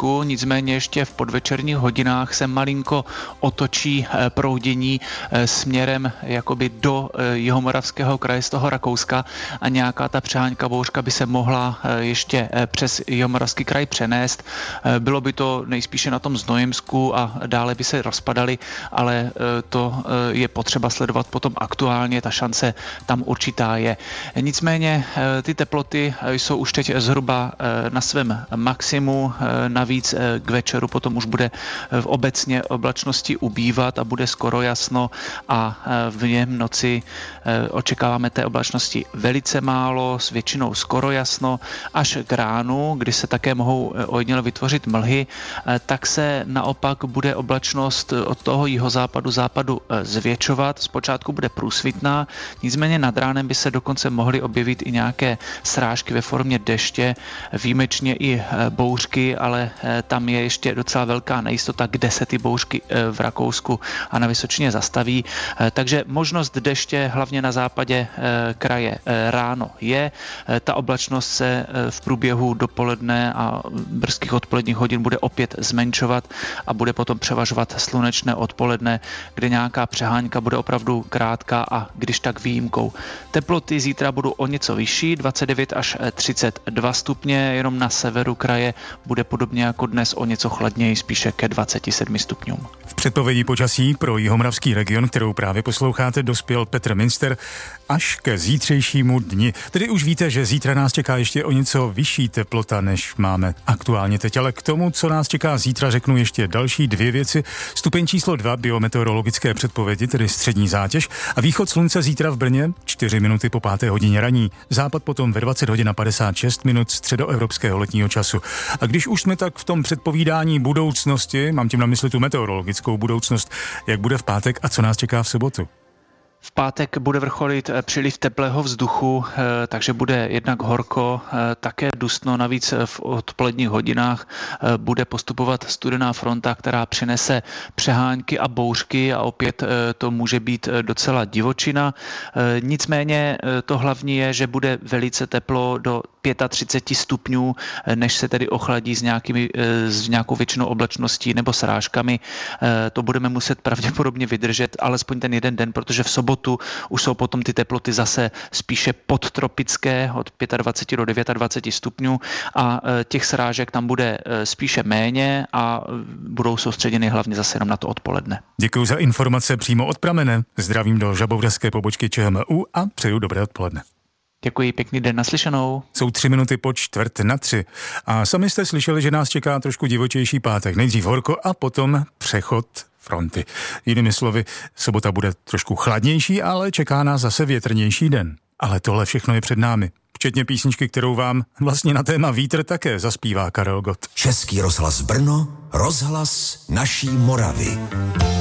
Znojemsku, nicméně ještě v podvečerních hodinách se malinko otočí proudění směrem jakoby do Jihomoravského kraje z toho Rakouska a nějaká ta přehánka bouřka by se mohla ještě přes Jihomoravský kraj přenést. Bylo by to nejspíše na tom Znojemsku a dále by se rozpadaly, ale to je potřeba sledovat potom aktuálně, ta šance tam určitá je. Nicméně ty teploty jsou už teď zhruba na svém maximu, navíc k večeru potom už bude obecně oblačnosti ubývat a bude skoro jasno a v něm noci očekáváme té oblačnosti velice málo, s většinou skoro jasno, až k ránu, kdy se také mohou ojediněle vytvořit mlhy, tak se naopak bude oblačnost od toho jihozápadu, západu zvětšovat. Zpočátku bude průsvitná, nicméně nad ránem by se dokonce mohly objevit i nějaké srážky ve formě deště, výjimečně i bouřky, ale tam je ještě docela velká nejistota, kde se ty bouřky v Rakousku a na Vysočině zastaví. Takže možnost deště hlavně na západě kraje ráno je. Ta oblačnost se v průběhu dopoledne a brzkých odpoledních hodin bude opět zmenšovat a bude potom převažovat slunečné odpoledne, kde nějaká přehánka bude opravdu krátká a když tak výjimkou. Teploty zítra budou o něco vyšší, 29 až 32 stupně, jenom na severu kraje bude podobně jako dnes o něco chladněji, spíše ke 27 stupňům. V předpovědi počasí pro jihomoravský region, kterou právě posloucháte, dospěl Petr Minster až ke zítřejšímu dni. Tedy už víte, že zítra nás čeká ještě o něco vyšší teplota, než máme aktuálně teď. Ale k tomu, co nás čeká zítra, řeknu ještě další dvě věci. Stupeň číslo 2 biometeorologické předpovědi, tedy střední zátěž, a východ slunce zítra v Brně 4 minuty po 5. hodině raní. Západ potom ve 20 hodin a 56 minut středoevropského letního času. A když už jsme tak v tom předpovídání budoucnosti, mám tím na mysli tu meteorologickou budoucnost, jak bude v pátek a co nás čeká v sobotu? V pátek bude vrcholit příliv teplého vzduchu, takže bude jednak horko, také dusno, navíc v odpoledních hodinách bude postupovat studená fronta, která přinese přehánky a bouřky a opět to může být docela divočina. Nicméně to hlavní je, že bude velice teplo do 35 stupňů, než se tedy ochladí s nějakou většinou oblačností nebo srážkami. To budeme muset pravděpodobně vydržet alespoň ten jeden den, protože v sobotu už jsou potom ty teploty zase spíše podtropické od 25 do 29 stupňů a těch srážek tam bude spíše méně a budou soustředěny hlavně zase jenom na to odpoledne. Děkuji za informace přímo od pramene. Zdravím do žabovraské pobočky ČMU a přeju dobré odpoledne. Děkuji, pěkný den, naslyšenou. Jsou 3 minuty po 2:45 a sami jste slyšeli, že nás čeká trošku divočejší pátek. Nejdřív horko a potom přechod fronty. Jinými slovy, sobota bude trošku chladnější, ale čeká nás zase větrnější den. Ale tohle všechno je před námi. Včetně písničky, kterou vám vlastně na téma vítr také zaspívá Karel Gott. Český rozhlas Brno, rozhlas naší Moravy.